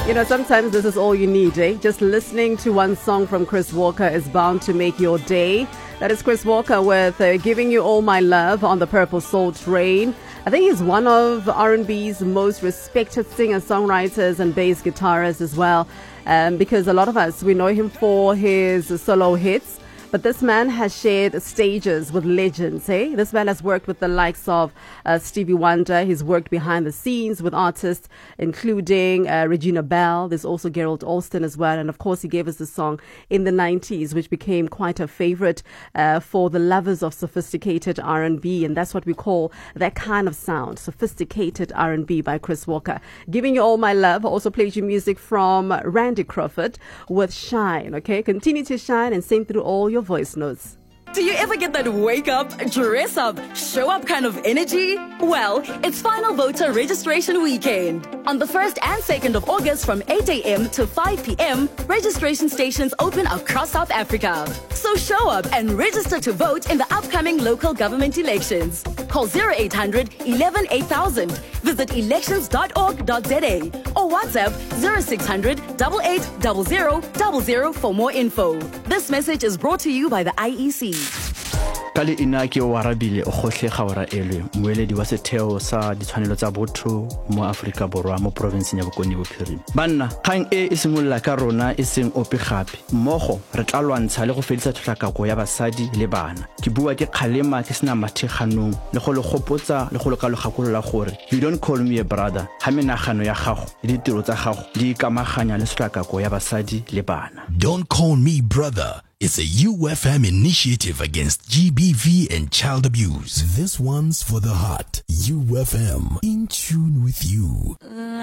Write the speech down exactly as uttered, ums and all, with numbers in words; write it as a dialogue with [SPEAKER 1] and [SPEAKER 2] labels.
[SPEAKER 1] You know, sometimes this is all you need, eh? Just listening to one song from Chris Walker is bound to make your day. That is Chris Walker with uh, Giving You All My Love on the Purple Soul Train. I think he's one of R and B's most respected singer-songwriters and bass guitarists as well, um, because a lot of us, we know him for his solo hits. But this man has shared stages with legends, eh? This man has worked with the likes of uh, Stevie Wonder. He's worked behind the scenes with artists including uh, Regina Bell. There's also Gerald Alston as well. And of course, he gave us the song in the nineties, which became quite a favorite uh, for the lovers of sophisticated R and B. And that's what we call that kind of sound, sophisticated R and B by Chris Walker. Giving You All My Love. Also played you music from Randy Crawford with Shine, okay? Continue to shine and sing through all your voice notes.
[SPEAKER 2] Do you ever get that wake up, dress up, show up kind of energy? Well, it's Final Voter Registration Weekend. On the first and second of August from eight a.m. to five p.m, registration stations open across South Africa. So show up and register to vote in the upcoming local government elections. Call zero eight hundred, eleven, eight thousand. Visit elections dot org dot za or WhatsApp zero six hundred, eight eight zero zero zero zero for more info. This message is brought to you by the I E C.
[SPEAKER 3] Kale ina ke o arabile o gohle gaora elwe moeledi wa setheo sa ditshwanelo tsa botho mo Afrika Borwa mo province ya Bokone Bophirima. Banna kgang e e simolla ka rona e seng ope gape mmogo re tla lwantsha le go fedisa tlhakako ya basadi le bana. Ke bua ke kgalema ke sena matheganong le go le gopotsa le go le kalogakolola gore you don't call me a brother ha menagano ya gago le ditiro tsa gago di ikamaganya le tlhakako ya basadi le bana.
[SPEAKER 4] Don't call me brother. It's a U F M initiative against G B V and child abuse. This one's for the heart. U F M, in tune with you.